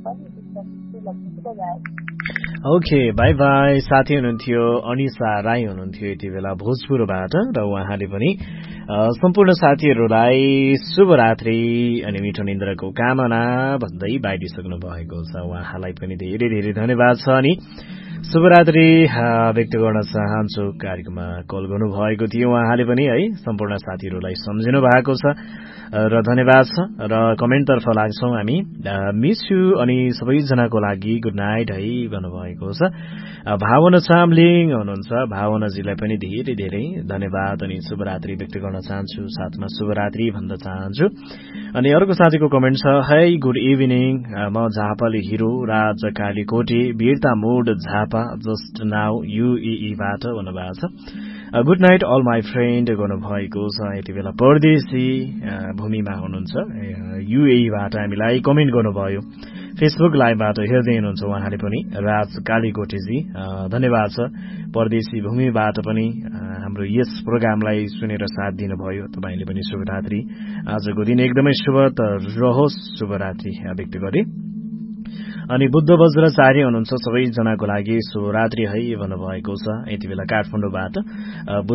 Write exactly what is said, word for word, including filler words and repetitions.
Okay by by. साथी हुनुहुन्थ्यो अनिसा राई हुनुहुन्थ्यो यति बेला भोजपुरबाट र उहाँले पनि सम्पूर्ण साथीहरूलाई शुभरात्रि अनि मिठो निन्द्राको कामना भन्दै बाइदिसक्नु भएको छ। उहाँलाई पनि धेरै धेरै धन्यवाद छ अनि शुभरात्रि व्यक्त गर्न चाहन्छु। कार्यक्रममा कल गर्नुभएको थियो उहाँले पनि है सम्पूर्ण साथीहरूलाई सम्झिनु भएको छ र धन्यवाद छ र कमेन्टतर्फ लाग्छौँ हामी। मिस यु अनि सबैजनाको लागि गुड नाइट है भन्नुभएको छ। भावना चामलिङ हुनुहुन्छ, भावनाजीलाई पनि धेरै धेरै धन्यवाद अनि शुभरात्रि व्यक्त गर्न चाहन्छु, साथमा शुभरात्रि भन्न चाहन्छु। अनि अर्को साथीको कमेन्ट छ, है गुड इभिनिङ, म झापाली हिरो राज कालीकोटी वीरता मोड झापा जस्ट नाउ युएईबाट भन्नुभएको छ। Good night all my friend गर्नुभएको छ। यति बेला परदेशी भूमिमा हुनुहुन्छ युएईबाट हामीलाई कमेन्ट गर्नुभयो। फेसबुक लाइभबाट हेर्दै हुनुहुन्छ उहाँले पनि राज कालीकोटीजी धन्यवाद छ। परदेशी भूमिबाट पनि हाम्रो यस प्रोग्रामलाई सुनेर साथ दिनुभयो। तपाईँले पनि शुभरात्रि, आजको दिन एकदमै शुभ रहोस्, शुभरात्रि व्यक्त गरे। अनि बुद्ध वज्राचार्य हुनुहुन्छ, सबैजनाको लागि शुभरात्रि है भन्नुभएको छ। यति बेला काठमाडौँबाट